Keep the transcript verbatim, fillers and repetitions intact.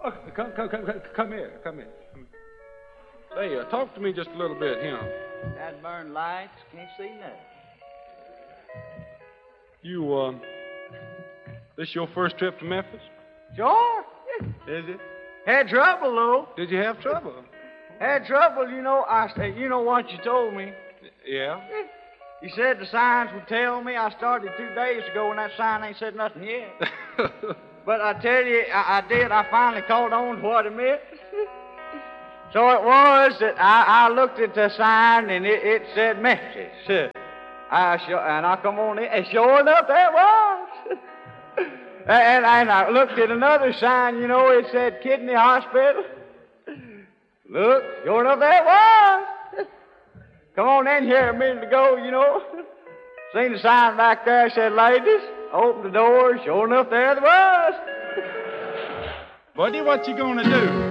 Oh, come, come, come, come, come here. Come here. Say, uh, talk to me just a little bit, you know. That burn lights, can't see nothing. You, uh, this your first trip to Memphis? Sure. Is it? Had trouble, though. Did you have trouble? Had trouble, you know. I said, you know what you told me. Yeah? You said the signs would tell me. I started two days ago, and that sign ain't said nothing yet. But I tell you, I, I did. I finally caught on to what it meant. So it was that I, I looked at the sign, and it, it said Memphis. I sure, and I come on in, and sure enough, there it was. and, and I looked at another sign, you know, it said Kidney Hospital. Look, sure enough, there it was. Come on in here a minute ago, you know. Seen the sign back there, said, ladies, open the door. Sure enough, there it was. Buddy, what you gonna do?